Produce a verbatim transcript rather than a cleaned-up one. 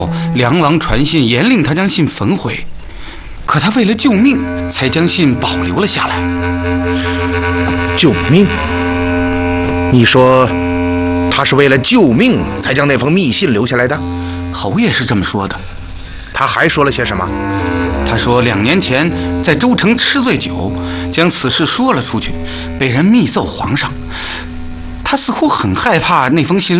梁王传信，严令他将信焚毁。可他为了救命，才将信保留了下来。 救命？你说他是为了救命才将那封密信留下来的？ 侯爷是这么说的。 他还说了些什么？ 他说两年前在州城吃醉酒，将此事说了出去，被人密奏皇上。他似乎很害怕那封信